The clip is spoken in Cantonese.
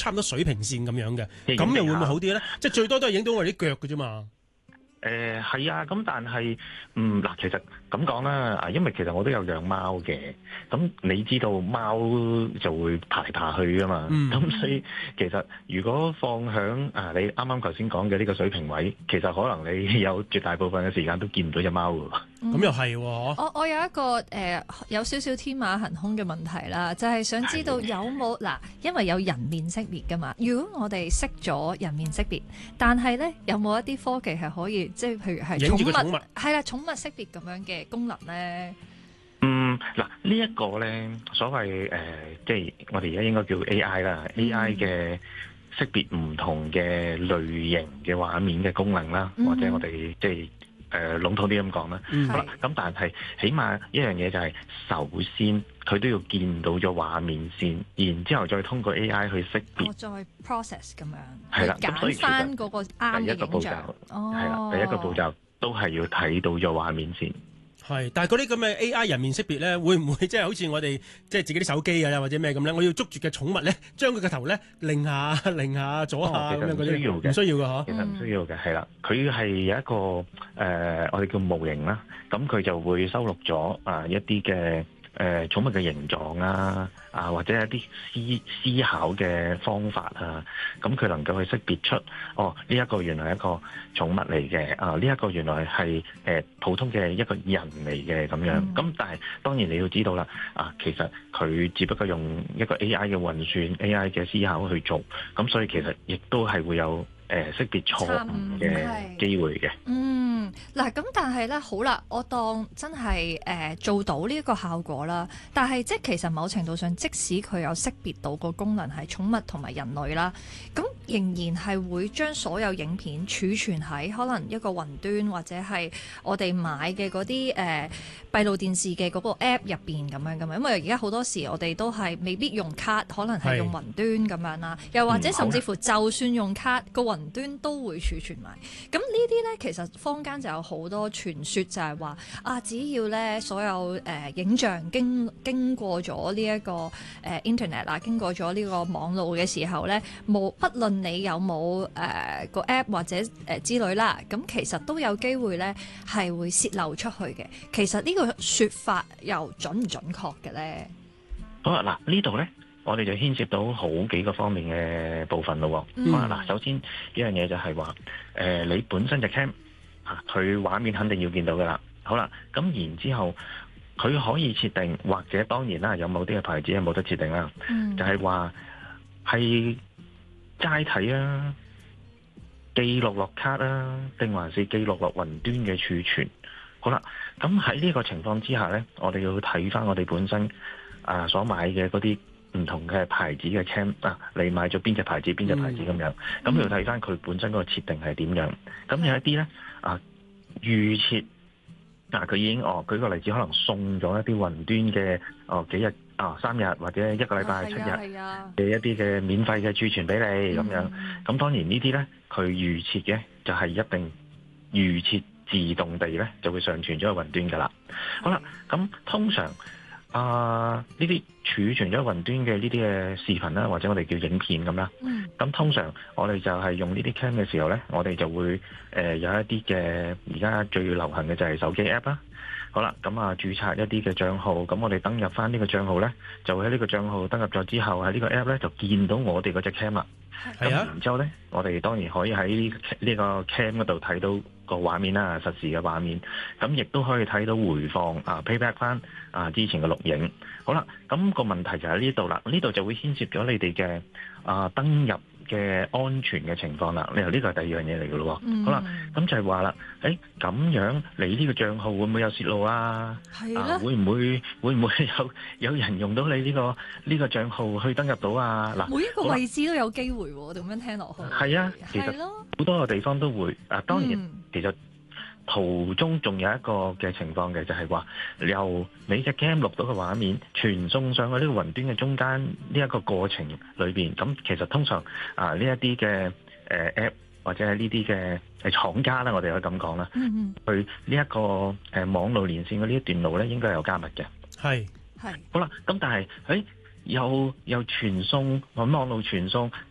差唔多水平線咁樣嘅，咁又會唔會好啲咧？即係最多都係影到我哋啲腳嘅啫嘛。 係啊，咁但係嗱，其實咁講啦，因為其實我都有養貓嘅，咁你知道貓就會爬嚟爬去噶嘛，咁所以其實如果放響你啱啱頭先講嘅呢個水平位，其實可能你有絕大部分嘅時間都見唔到隻貓㗎喎。 咁又係喎。 我有一個有少少天馬行空嘅問題啦，就係想知道有冇嗱，因為有人面識別噶嘛。如果我哋識咗人面識別，但係咧有冇一啲科技係可以即係譬如係寵物係啦，寵物識別咁樣嘅功能咧？ 嗱，呢一個咧所謂即係我哋而家應該叫 AI 啦，AI 嘅識別唔同嘅類型嘅畫面嘅功能啦，或者我哋即係。籠統啲咁講啦，好啦，咁但係起碼一樣嘢就係，首先佢都要見到咗畫面先，然之後再通過 AI 去識別， 再 process 咁樣， 係啦，咁所以其實嗰個啱嘅影像， 係啦，第一個步驟都係要睇到咗畫面先。 係，但係嗰啲咁嘅 AI 人面識別咧，會唔會即係好似我哋即係自己啲手機啊，或者咩咁咧？我要捉住嘅寵物咧，將佢嘅頭咧擰下左下咁樣嗰啲，唔需要嘅，唔需要嘅嗬。 其實唔需要嘅，係啦，佢係有一個我哋叫模型啦，咁佢就會收錄咗一啲嘅寵物嘅形狀或者一啲思考嘅方法啊，咁佢能夠去識別出呢一個原來係一個寵物嚟嘅，呢一個原來係普通嘅一個人嚟嘅咁樣。咁但係當然你要知道啦，其實佢只不過用一個 AI 嘅運算、AI 嘅思考去做，咁所以其實亦都係會有識別錯誤嘅機會嘅。 嗱，咁但係咧，好啦，我當真係做到呢一個效果啦。但係即係其實某程度上，即使佢有識別到個功能係寵物同埋人類啦，咁仍然係會將所有影片儲存喺可能一個雲端或者係我哋買嘅嗰啲閉路電視嘅嗰個 app 入邊咁樣噶嘛。因為而家好多時我哋都係未必用卡，可能係用雲端咁樣啦，又或者甚至乎就算用卡，個雲端都會儲存埋。咁呢啲咧，其實坊間就有好多傳說，就係話只要咧所有影像經過咗呢一個internet 啦，經過咗呢個網路嘅時候咧，不論你有冇個 app 或者之類啦，咁其實都有機會咧係會洩漏出去嘅。其實呢個說法又準唔準確嘅咧？ 好啊，嗱，呢度咧，我哋就牽涉到好幾個方面嘅部分咯。好啊，嗱，首先一樣嘢就係話你本身隻 cam。佢畫面肯定要見到噶啦。好啦，咁然之後佢可以設定，或者當然啦，有某啲嘅牌子係冇得設定啦。就係話係齋睇啊，記錄落卡啊，定還是記錄落雲端嘅儲存。好啦，咁喺呢個情況之下呢，我哋要睇翻我哋本身所買嘅嗰啲唔同嘅牌子嘅 cam 你買咗邊隻牌子咁樣，咁要睇翻佢本身嗰個設定係點樣。咁有一啲呢。預設佢已經舉個例子，可能送咗一啲雲端嘅幾日3日或者1個禮拜7日嘅一啲嘅免費嘅儲存俾你咁樣。咁當然呢啲呢，佢預設嘅就係一定預設自動地呢就會上傳咗去雲端噶啦。好啦，咁通常呢啲儲存咗雲端嘅呢啲嘅視頻啦，或者我哋叫影片咁啦。咁通常我哋就係用呢啲 cam 嘅時候呢，我哋就會有一啲嘅而家最流行嘅就係手機 app 啦。好啦，咁註冊一啲嘅帳號，咁我哋登入翻呢個帳號呢，就會喺呢個帳號登入咗之後，喺呢個 app 呢就見到我哋嗰隻 cam 啦。咁然之後呢，我哋當然可以喺呢個 cam 嗰度睇到個畫面啦，實時嘅畫面。咁亦都可以睇到回放playback 翻之前嘅錄影。好啦，咁個問題就喺呢度啦，呢度就會牽涉咗你哋嘅登入嘅安全嘅情況啦。呢個係第二樣嘢嚟嘅咯。好啦，咁就係話啦，咁樣你呢個帳號會唔會有泄露啊？會唔會有人用到你呢個帳號去登入到啊？嗱， 每一個位置都有機會喎，咁樣聽落去。 係啊，其實好多個地方都會。當然，其實途中仲有一個嘅情況嘅，就係話由你隻 cam 錄到嘅畫面傳送上去呢個雲端嘅中間呢一個過程裏邊，咁其實通常呢一啲嘅app 或者係呢啲嘅廠家啦，我哋可以咁講啦，去呢一個網路連線嘅呢一段路咧，應該係有加密嘅。係。好啦，咁但係又傳送網路傳送，